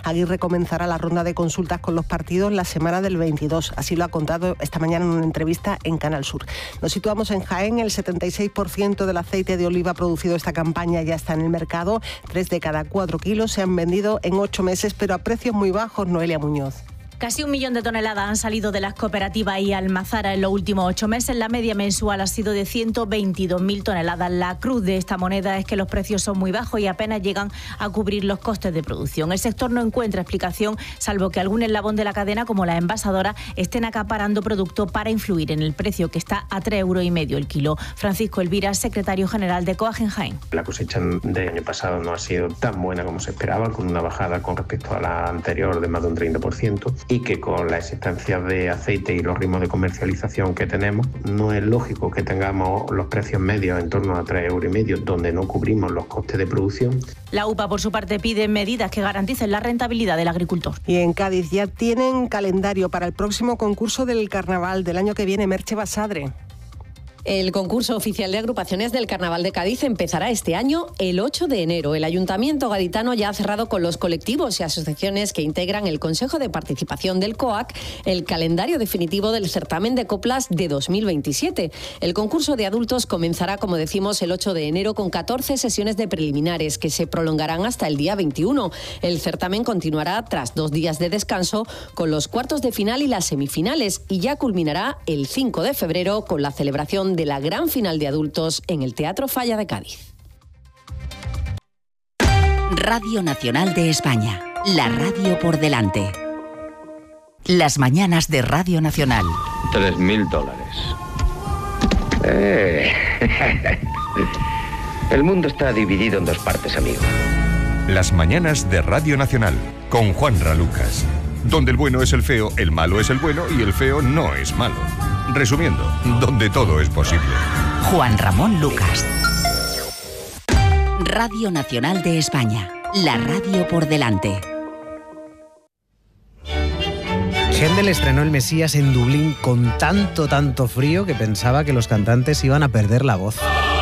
Aguirre comenzará la ronda de consultas con los partidos la semana del 22. Así lo ha contado esta mañana en una entrevista en Canal Sur. Nos situamos en Jaén. El 76% del aceite de oliva producido esta campaña ya está en el mercado. 3 de cada 4 kilos se han vendido en 8 meses, pero a precios muy bajos. Noelia Muñoz. Casi 1 millón de toneladas han salido de las cooperativas y Almazara en los últimos 8 meses. La media mensual ha sido de 122.000 toneladas. La cruz de esta moneda es que los precios son muy bajos y apenas llegan a cubrir los costes de producción. El sector no encuentra explicación, salvo que algún eslabón de la cadena, como la envasadora, estén acaparando producto para influir en el precio, que está a 3,5 € el kilo. Francisco Elvira, secretario general de Coag en Jaén. La cosecha del año pasado no ha sido tan buena como se esperaba, con una bajada con respecto a la anterior de más de un 30%. Y que con la existencia de aceite y los ritmos de comercialización que tenemos, no es lógico que tengamos los precios medios en torno a 3,5 €, donde no cubrimos los costes de producción. La UPA, por su parte, pide medidas que garanticen la rentabilidad del agricultor. Y en Cádiz ya tienen calendario para el próximo concurso del carnaval del año que viene. Merche Basadre. El concurso oficial de agrupaciones del Carnaval de Cádiz empezará este año el 8 de enero. El Ayuntamiento gaditano ya ha cerrado con los colectivos y asociaciones que integran el Consejo de Participación del COAC el calendario definitivo del certamen de coplas de 2027. El concurso de adultos comenzará, como decimos, el 8 de enero con 14 sesiones de preliminares que se prolongarán hasta el día 21. El certamen continuará tras 2 días de descanso con los cuartos de final y las semifinales y ya culminará el 5 de febrero con la celebración de la gran final de adultos en el Teatro Falla de Cádiz. Radio Nacional de España, la radio por delante. Las mañanas de Radio Nacional. $3.000. El mundo está dividido en 2 partes, amigo. Las mañanas de Radio Nacional, con Juanra Lucas. Donde el bueno es el feo, el malo es el bueno y el feo no es malo. Resumiendo, donde todo es posible. Juan Ramón Lucas. Radio Nacional de España, la radio por delante. Händel estrenó el Mesías en Dublín con tanto frío que pensaba que los cantantes iban a perder la voz.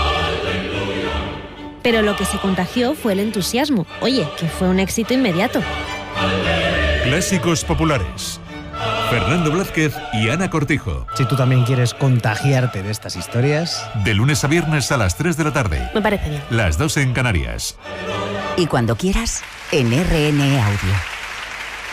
Pero lo que se contagió fue el entusiasmo. Oye, que fue un éxito inmediato. Clásicos populares. Fernando Blázquez y Ana Cortijo. Si tú también quieres contagiarte de estas historias... De lunes a viernes a las 3 de la tarde. Me parece bien. Las 2 en Canarias. Y cuando quieras, en RN Audio.